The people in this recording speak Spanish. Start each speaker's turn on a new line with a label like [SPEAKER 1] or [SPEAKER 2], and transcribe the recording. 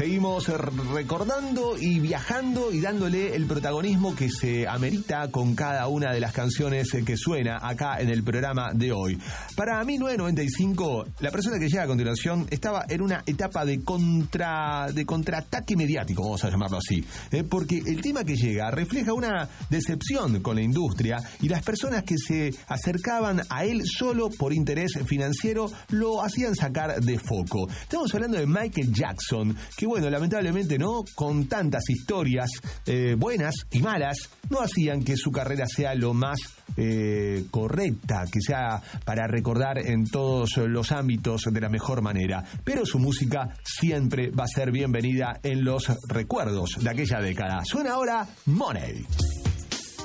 [SPEAKER 1] Seguimos recordando y viajando y dándole el protagonismo que se amerita con cada una de las canciones que suena acá en el programa de hoy. Para 1995, la persona que llega a continuación estaba en una etapa de contraataque mediático, vamos a llamarlo así, porque el tema que llega refleja una decepción con la industria y las personas que se acercaban a él solo por interés financiero lo hacían sacar de foco. Estamos hablando de Michael Jackson, que bueno, lamentablemente no, con tantas historias buenas y malas, no hacían que su carrera sea lo más correcta, que sea para recordar en todos los ámbitos de la mejor manera, pero su música siempre va a ser bienvenida en los recuerdos de aquella década. Suena ahora Money.